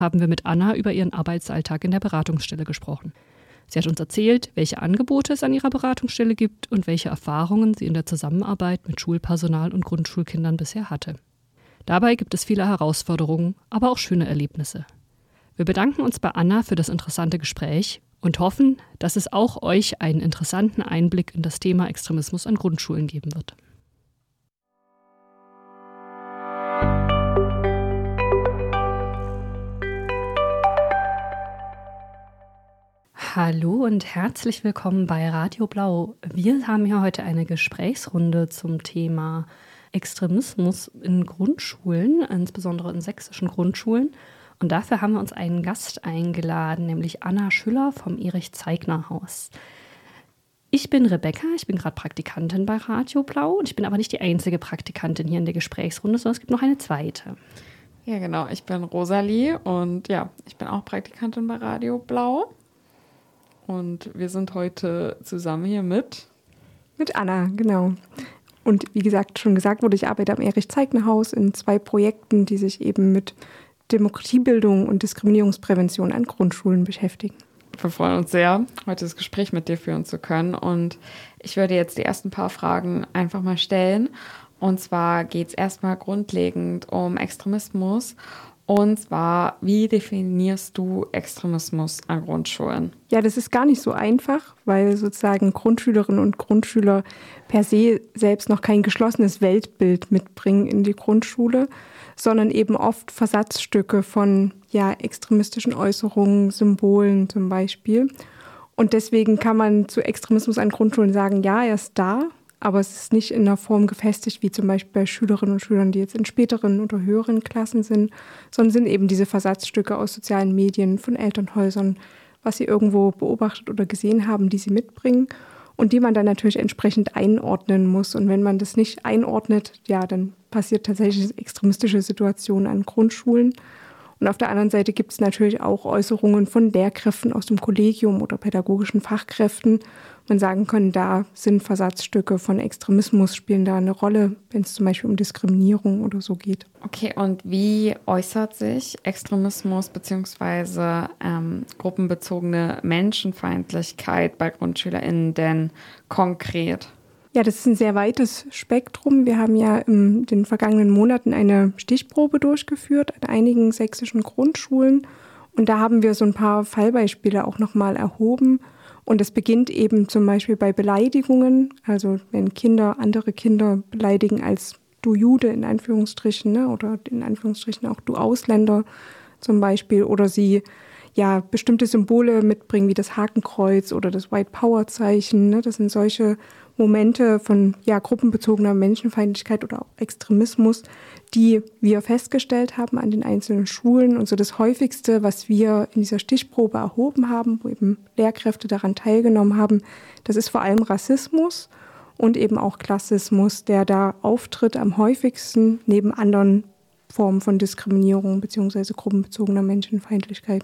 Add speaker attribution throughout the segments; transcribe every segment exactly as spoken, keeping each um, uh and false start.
Speaker 1: haben wir mit Anna über ihren Arbeitsalltag in der Beratungsstelle gesprochen. Sie hat uns erzählt, welche Angebote es an ihrer Beratungsstelle gibt und welche Erfahrungen sie in der Zusammenarbeit mit Schulpersonal und Grundschulkindern bisher hatte. Dabei gibt es viele Herausforderungen, aber auch schöne Erlebnisse. Wir bedanken uns bei Anna für das interessante Gespräch und hoffen, dass es auch euch einen interessanten Einblick in das Thema Extremismus an Grundschulen geben wird. Hallo und herzlich willkommen bei Radio Blau. Wir haben hier heute eine Gesprächsrunde zum Thema Extremismus in Grundschulen, insbesondere in sächsischen Grundschulen. Und dafür haben wir uns einen Gast eingeladen, nämlich Anna Schüller vom Erich-Zeigner-Haus. Ich bin Rebecca, ich bin gerade Praktikantin bei Radio Blau und ich bin aber nicht die einzige Praktikantin hier in der Gesprächsrunde, sondern es gibt noch eine zweite.
Speaker 2: Ja, genau, ich bin Rosalie und ja, ich bin auch Praktikantin bei Radio Blau. Und wir sind heute zusammen hier mit...
Speaker 3: Mit Anna, genau. Und wie gesagt, schon gesagt wurde, ich arbeite am Erich-Zeigner-Haus in zwei Projekten, die sich eben mit Demokratiebildung und Diskriminierungsprävention an Grundschulen beschäftigen.
Speaker 2: Wir freuen uns sehr, heute das Gespräch mit dir führen zu können. Und ich würde jetzt die ersten paar Fragen einfach mal stellen. Und zwar geht es erstmal grundlegend um Extremismus. Und zwar, wie definierst du Extremismus an Grundschulen?
Speaker 3: Ja, das ist gar nicht so einfach, weil sozusagen Grundschülerinnen und Grundschüler per se selbst noch kein geschlossenes Weltbild mitbringen in die Grundschule, sondern eben oft Versatzstücke von ja, extremistischen Äußerungen, Symbolen zum Beispiel. Und deswegen kann man zu Extremismus an Grundschulen sagen, ja, er ist da, aber es ist nicht in einer Form gefestigt, wie zum Beispiel bei Schülerinnen und Schülern, die jetzt in späteren oder höheren Klassen sind, sondern sind eben diese Versatzstücke aus sozialen Medien, von Elternhäusern, was sie irgendwo beobachtet oder gesehen haben, die sie mitbringen und die man dann natürlich entsprechend einordnen muss. Und wenn man das nicht einordnet, ja, dann passiert tatsächlich extremistische Situationen an Grundschulen. Und auf der anderen Seite gibt es natürlich auch Äußerungen von Lehrkräften aus dem Kollegium oder pädagogischen Fachkräften. Man sagen kann, da sind Versatzstücke von Extremismus, spielen da eine Rolle, wenn es zum Beispiel um Diskriminierung oder so geht.
Speaker 2: Okay, und wie äußert sich Extremismus bzw. Ähm, gruppenbezogene Menschenfeindlichkeit bei GrundschülerInnen denn konkret?
Speaker 3: Ja, das ist ein sehr weites Spektrum. Wir haben ja in den vergangenen Monaten eine Stichprobe durchgeführt an einigen sächsischen Grundschulen. Und da haben wir so ein paar Fallbeispiele auch nochmal erhoben. Und es beginnt eben zum Beispiel bei Beleidigungen. Also wenn Kinder andere Kinder beleidigen als du Jude in Anführungsstrichen, ne, oder in Anführungsstrichen auch du Ausländer zum Beispiel. Oder sie ja bestimmte Symbole mitbringen wie das Hakenkreuz oder das White Power Zeichen. Ne. Das sind solche Momente von ja, gruppenbezogener Menschenfeindlichkeit oder auch Extremismus, die wir festgestellt haben an den einzelnen Schulen. Und so das Häufigste, was wir in dieser Stichprobe erhoben haben, wo eben Lehrkräfte daran teilgenommen haben, das ist vor allem Rassismus und eben auch Klassismus, der da auftritt am häufigsten neben anderen Formen von Diskriminierung bzw. gruppenbezogener Menschenfeindlichkeit.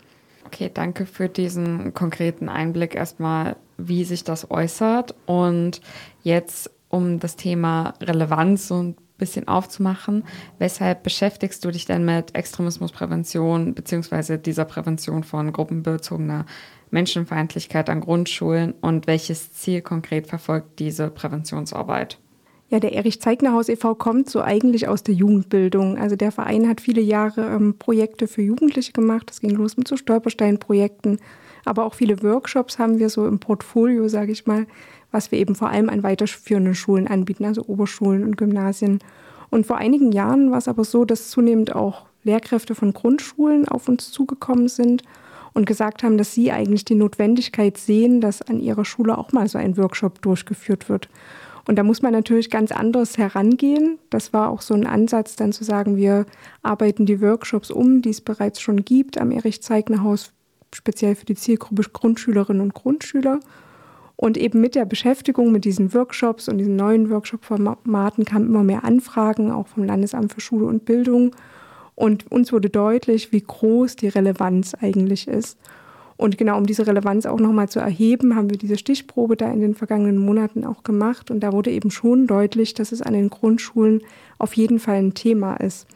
Speaker 2: Okay, danke für diesen konkreten Einblick erstmal, wie sich das äußert. Und jetzt, um das Thema Relevanz so ein bisschen aufzumachen, weshalb beschäftigst du dich denn mit Extremismusprävention bzw. dieser Prävention von gruppenbezogener Menschenfeindlichkeit an Grundschulen und welches Ziel konkret verfolgt diese Präventionsarbeit?
Speaker 3: Ja, der Erich-Zeigner-Haus e V kommt so eigentlich aus der Jugendbildung. Also der Verein hat viele Jahre ähm, Projekte für Jugendliche gemacht. Das ging los mit so Stolperstein-Projekten. Aber auch viele Workshops haben wir so im Portfolio, sage ich mal, was wir eben vor allem an weiterführenden Schulen anbieten, also Oberschulen und Gymnasien. Und vor einigen Jahren war es aber so, dass zunehmend auch Lehrkräfte von Grundschulen auf uns zugekommen sind und gesagt haben, dass sie eigentlich die Notwendigkeit sehen, dass an ihrer Schule auch mal so ein Workshop durchgeführt wird. Und da muss man natürlich ganz anders herangehen. Das war auch so ein Ansatz, dann zu sagen, wir arbeiten die Workshops um, die es bereits schon gibt am Erich-Zeigner-Haus, speziell für die Zielgruppe Grundschülerinnen und Grundschüler. Und eben mit der Beschäftigung mit diesen Workshops und diesen neuen Workshop-Formaten kamen immer mehr Anfragen, auch vom Landesamt für Schule und Bildung. Und uns wurde deutlich, wie groß die Relevanz eigentlich ist. Und genau um diese Relevanz auch nochmal zu erheben, haben wir diese Stichprobe da in den vergangenen Monaten auch gemacht. Und da wurde eben schon deutlich, dass es an den Grundschulen auf jeden Fall ein Thema ist.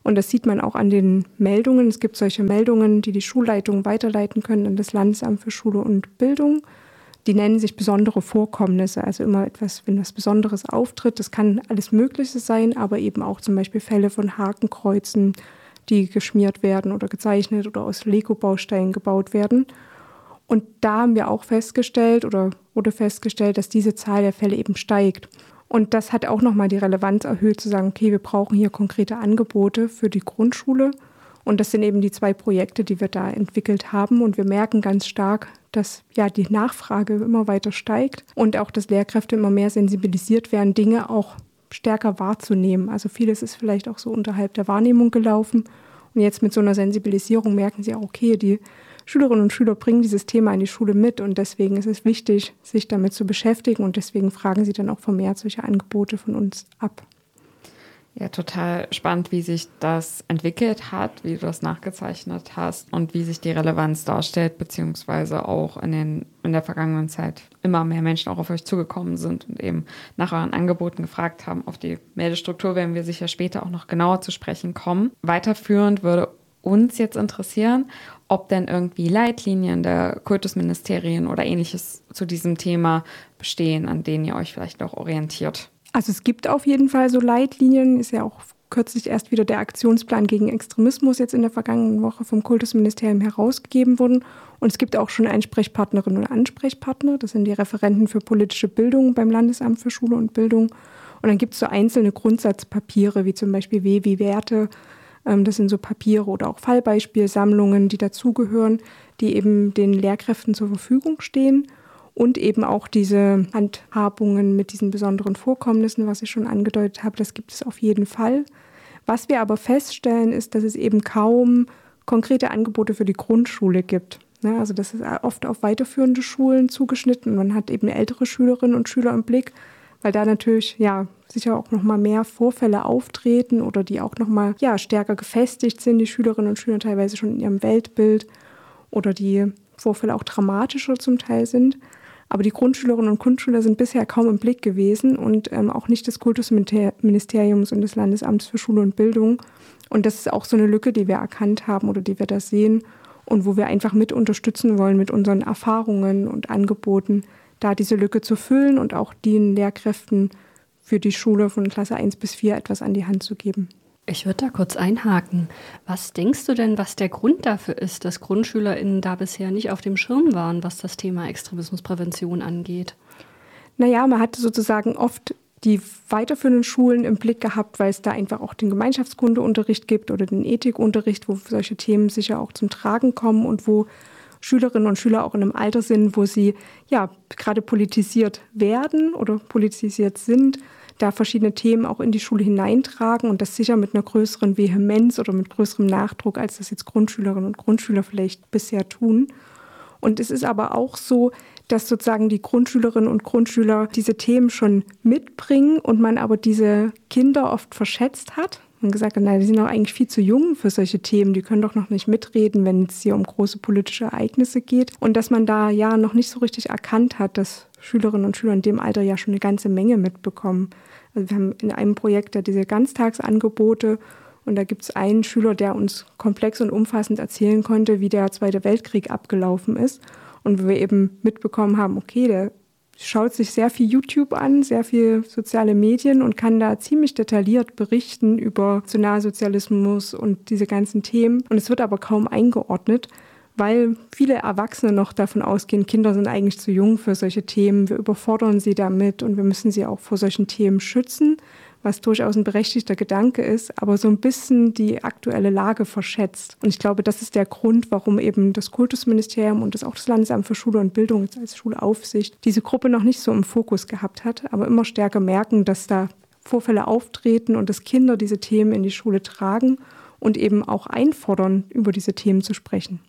Speaker 3: Und das sieht man auch an den Meldungen. Es gibt solche Meldungen, die die Schulleitungen weiterleiten können an das Landesamt für Schule und Bildung. Die nennen sich besondere Vorkommnisse, also immer etwas, wenn was Besonderes auftritt. Das kann alles Mögliche sein, aber eben auch zum Beispiel Fälle von Hakenkreuzen, die geschmiert werden oder gezeichnet oder aus Lego-Bausteinen gebaut werden. Und da haben wir auch festgestellt oder wurde festgestellt, dass diese Zahl der Fälle eben steigt. Und das hat auch nochmal die Relevanz erhöht, zu sagen, okay, wir brauchen hier konkrete Angebote für die Grundschule. Und das sind eben die zwei Projekte, die wir da entwickelt haben. Und wir merken ganz stark, dass ja die Nachfrage immer weiter steigt und auch, dass Lehrkräfte immer mehr sensibilisiert werden, Dinge auch stärker wahrzunehmen. Also vieles ist vielleicht auch so unterhalb der Wahrnehmung gelaufen. Und jetzt mit so einer Sensibilisierung merken sie auch, okay, die Schülerinnen und Schüler bringen dieses Thema in die Schule mit und deswegen ist es wichtig, sich damit zu beschäftigen und deswegen fragen sie dann auch vermehrt solche Angebote von uns ab.
Speaker 2: Ja, total spannend, wie sich das entwickelt hat, wie du das nachgezeichnet hast und wie sich die Relevanz darstellt, beziehungsweise auch in, den, in der vergangenen Zeit immer mehr Menschen auch auf euch zugekommen sind und eben nach euren Angeboten gefragt haben. Auf die Meldestruktur werden wir sicher später auch noch genauer zu sprechen kommen. Weiterführend würde uns jetzt interessieren, ob denn irgendwie Leitlinien der Kultusministerien oder Ähnliches zu diesem Thema bestehen, an denen ihr euch vielleicht auch orientiert.
Speaker 3: Also es gibt auf jeden Fall so Leitlinien, ist ja auch kürzlich erst wieder der Aktionsplan gegen Extremismus jetzt in der vergangenen Woche vom Kultusministerium herausgegeben worden. Und es gibt auch schon Ansprechpartnerinnen und Ansprechpartner, das sind die Referenten für politische Bildung beim Landesamt für Schule und Bildung. Und dann gibt es so einzelne Grundsatzpapiere, wie zum Beispiel W wie Werte. Das sind so Papiere oder auch Fallbeispielsammlungen, die dazugehören, die eben den Lehrkräften zur Verfügung stehen. Und eben auch diese Handhabungen mit diesen besonderen Vorkommnissen, was ich schon angedeutet habe, das gibt es auf jeden Fall. Was wir aber feststellen, ist, dass es eben kaum konkrete Angebote für die Grundschule gibt. Also das ist oft auf weiterführende Schulen zugeschnitten. Man hat eben ältere Schülerinnen und Schüler im Blick, weil da natürlich ja sicher auch noch mal mehr Vorfälle auftreten oder die auch noch mal ja stärker gefestigt sind, die Schülerinnen und Schüler teilweise schon in ihrem Weltbild oder die Vorfälle auch dramatischer zum Teil sind. Aber die Grundschülerinnen und Grundschüler sind bisher kaum im Blick gewesen und ähm, auch nicht des Kultusministeriums und des Landesamts für Schule und Bildung. Und das ist auch so eine Lücke, die wir erkannt haben oder die wir da sehen und wo wir einfach mit unterstützen wollen mit unseren Erfahrungen und Angeboten, da diese Lücke zu füllen und auch den Lehrkräften für die Schule von Klasse eins bis vier etwas an die Hand zu geben.
Speaker 1: Ich würde da kurz einhaken. Was denkst du denn, was der Grund dafür ist, dass GrundschülerInnen da bisher nicht auf dem Schirm waren, was das Thema Extremismusprävention angeht?
Speaker 3: Naja, man hatte sozusagen oft die weiterführenden Schulen im Blick gehabt, weil es da einfach auch den Gemeinschaftskundeunterricht gibt oder den Ethikunterricht, wo solche Themen sicher auch zum Tragen kommen und wo Schülerinnen und Schüler auch in einem Alter sind, wo sie ja gerade politisiert werden oder politisiert sind, da verschiedene Themen auch in die Schule hineintragen und das sicher mit einer größeren Vehemenz oder mit größerem Nachdruck, als das jetzt Grundschülerinnen und Grundschüler vielleicht bisher tun. Und es ist aber auch so, dass sozusagen die Grundschülerinnen und Grundschüler diese Themen schon mitbringen und man aber diese Kinder oft verschätzt hat und gesagt hat, na, die sind doch eigentlich viel zu jung für solche Themen, die können doch noch nicht mitreden, wenn es hier um große politische Ereignisse geht. Und dass man da ja noch nicht so richtig erkannt hat, dass Schülerinnen und Schüler in dem Alter ja schon eine ganze Menge mitbekommen. Also wir haben in einem Projekt ja diese Ganztagsangebote und da gibt es einen Schüler, der uns komplex und umfassend erzählen konnte, wie der Zweite Weltkrieg abgelaufen ist und wo wir eben mitbekommen haben, okay, der schaut sich sehr viel YouTube an, sehr viel soziale Medien und kann da ziemlich detailliert berichten über Nationalsozialismus und diese ganzen Themen. Und es wird aber kaum eingeordnet, weil viele Erwachsene noch davon ausgehen, Kinder sind eigentlich zu jung für solche Themen. Wir überfordern sie damit und wir müssen sie auch vor solchen Themen schützen, was durchaus ein berechtigter Gedanke ist, aber so ein bisschen die aktuelle Lage verschätzt. Und ich glaube, das ist der Grund, warum eben das Kultusministerium und das auch das Landesamt für Schule und Bildung als Schulaufsicht diese Gruppe noch nicht so im Fokus gehabt hat, aber immer stärker merken, dass da Vorfälle auftreten und dass Kinder diese Themen in die Schule tragen und eben auch einfordern, über diese Themen zu sprechen.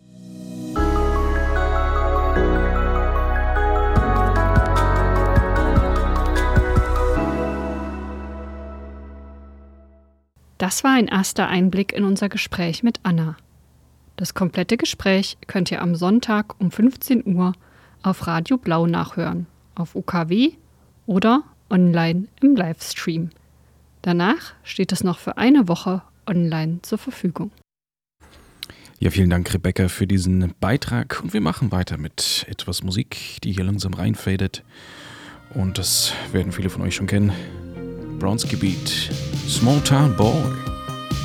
Speaker 1: Das war ein erster Einblick in unser Gespräch mit Anna. Das komplette Gespräch könnt ihr am Sonntag um fünfzehn Uhr auf Radio Blau nachhören, auf U K W oder online im Livestream. Danach steht es noch für eine Woche online zur Verfügung.
Speaker 4: Ja, vielen Dank, Rebecca, für diesen Beitrag. Und wir machen weiter mit etwas Musik, die hier langsam reinfadet. Und das werden viele von euch schon kennen. Bronski Beat, Small Town Boy.